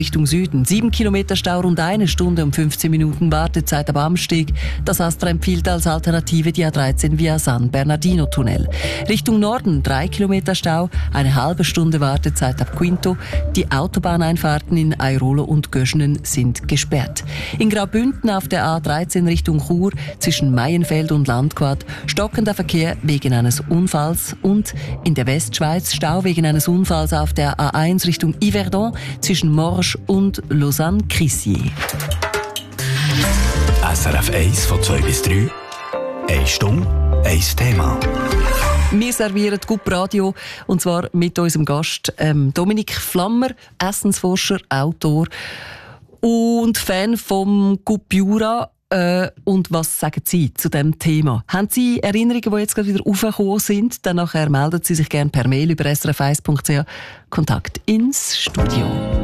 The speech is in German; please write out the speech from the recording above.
Richtung Süden. 7 Kilometer Stau, rund 1 Stunde und 15 Minuten Wartezeit am Amsteg. Das Astra empfiehlt als Alternative die A13 via San Bernardino Tunnel. Richtung Norden 3 Kilometer Stau, eine halbe Stunde Wartezeit ab Quinto. Die Autobahneinfahrten in Airolo und Göschenen sind gesperrt. In Graubünden auf der A13 Richtung Chur zwischen Maienfeld und Landquart stockender Verkehr wegen eines Unfalls und in der Westschweiz Stau wegen eines Unfalls auf der A1 Richtung Yverdon zwischen Morges und Lausanne-Crissier. SRF 1 von 2 bis 3. 1 Stunde, 1 Thema. Wir servieren Gup Radio und zwar mit unserem Gast Dominik Flammer, Essensforscher, Autor und Fan vom Gup Jura. Und was sagen Sie zu diesem Thema? Haben Sie Erinnerungen, die jetzt gerade wieder aufgekommen sind? Dann nachher melden Sie sich gerne per Mail über srf1.ch. Kontakt ins Studio.